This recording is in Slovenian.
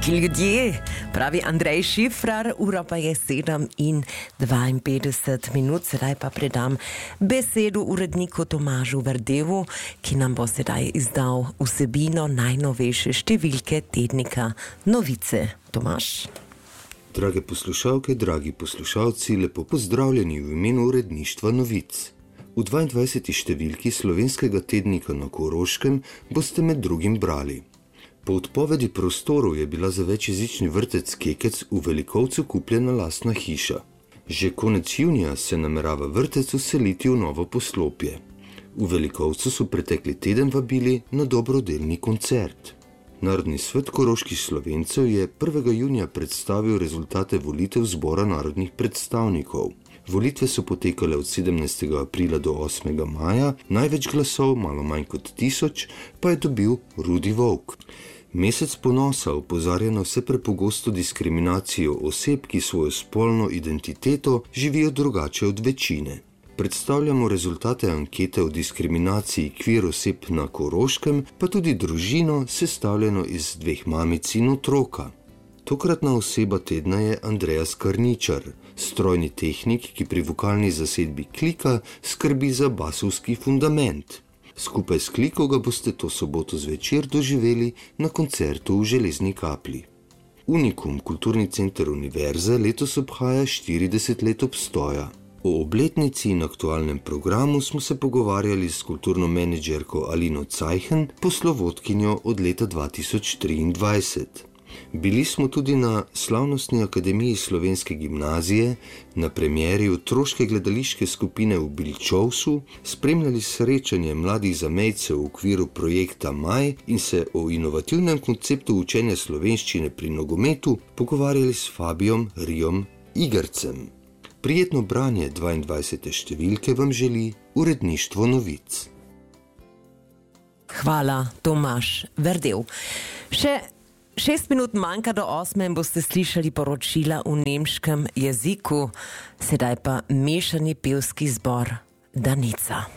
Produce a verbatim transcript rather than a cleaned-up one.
Dragi ljudje, pravi Andrej Šifrar, ura pa je sedem in dvainpetdeset minut, sedaj pa predam besedo uredniku Tomažu Verdevu, ki nam bo sedaj izdal vsebino najnovejše številke tednika Novice. Tomaž. Drage poslušalke, dragi poslušalci, lepo pozdravljeni v imenu uredništva Novic. V dvaindvajseti številki slovenskega tednika na Koroškem boste med drugim brali: po odpovedi prostorov je bila za večjezični vrtec Kekec v Velikovcu kupljena lastna hiša. Že konec junija se namerava vrtec vseliti v novo poslopje. V Velikovcu so pretekli teden vabili na dobrodelni koncert. Narodni svet koroških Slovencev je prvega junija predstavil rezultate volitev zbora narodnih predstavnikov. Volitve so potekale od sedemnajstega aprila do osmega maja, največ glasov, malo manj kot tisoč, pa je dobil Rudi Volk. Mesec ponosa opozarja na vse prepogosto diskriminacijo oseb, ki svojo spolno identiteto živijo drugače od večine. Predstavljamo rezultate ankete o diskriminaciji queer oseb na Koroškem, pa tudi družino, sestavljeno iz dveh mamic in otroka. Tokratna oseba tedna je Andreas Karničar, strojni tehnik, ki pri vokalni zasedbi Klika skrbi za basovski fundament. Skupaj s Kliko ga boste to soboto zvečer doživeli na koncertu v Železni Kapli. Unikum, kulturni center Univerze, letos obhaja štirideset let obstoja. O obletnici in aktualnem programu smo se pogovarjali s kulturno menedžerko Alino Cajhen, poslovodkinjo od leta dva tisoč triindvajset. Bili smo tudi na slavnostni akademiji Slovenske gimnazije, na premieri otroške gledališke skupine v Bilčovsu, spremljali srečanje mladih zamejcev v okviru projekta Maj in se o inovativnem konceptu učenja slovenščine pri nogometu pogovarjali s Fabijom Rijom Igrcem. Prijetno branje dvaindvajsete številke vam želi uredništvo Novic. Hvala, Tomaž Verdev. Še Šest minut manjka do osme in boste slišali poročila v nemškem jeziku, sedaj pa mešani pevski zbor Danica.